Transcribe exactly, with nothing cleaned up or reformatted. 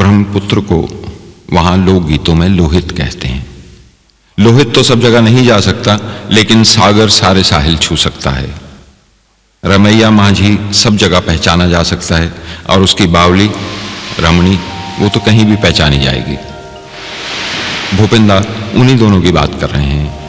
ब्रह्मपुत्र को वहां लोकगीतों में लोहित कहते हैं। लोहित तो सब जगह नहीं जा सकता, लेकिन सागर सारे साहिल छू सकता है। रमैया माझी सब जगह पहचाना जा सकता है, और उसकी बावली रमणी वो तो कहीं भी पहचानी जाएगी। भूपिंदा उन्हीं दोनों की बात कर रहे हैं।